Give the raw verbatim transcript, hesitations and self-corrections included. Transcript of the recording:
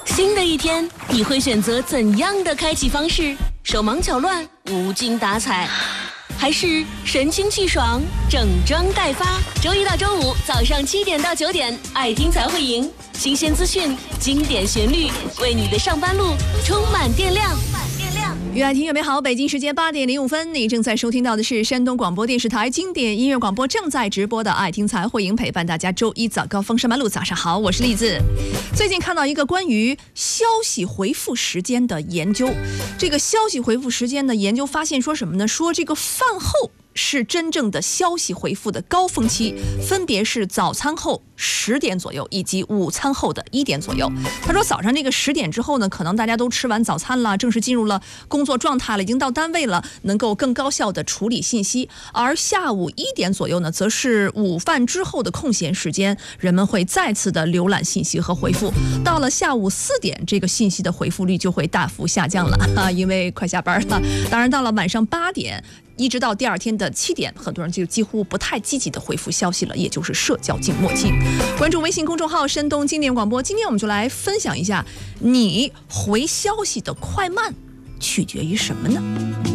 新的一天，你会选择怎样的开启方式？手忙脚乱、无精打采，还是神清气爽、整装待发？周一到周五早上七点到九点，爱听才会赢。新鲜资讯，经典旋律，为你的上班路充满电量。 越爱听越美好，北京时间八点零五分，你正在收听到的是山东广播电视台经典音乐广播正在直播的爱听才会赢，陪伴大家周一早高峰上班路。早上好，我是栗子。最近看到一个关于消息回复时间的研究，这个消息回复时间的研究发现说什么呢？说这个饭后是真正的消息回复的高峰期，分别是早餐后十点左右以及午餐后的一点左右。他说早上这个十点之后呢，可能大家都吃完早餐了，正式进入了工作状态了，已经到单位了，能够更高效的处理信息。而下午一点左右呢，则是午饭之后的空闲时间，人们会再次的浏览信息和回复。到了下午四点，这个信息的回复率就会大幅下降了啊，因为快下班了。当然到了晚上八点。一直到第二天的七点，很多人就几乎不太积极的回复消息了，也就是社交静默期。关注微信公众号山东经典广播，今天我们就来分享一下，你回消息的快慢取决于什么呢？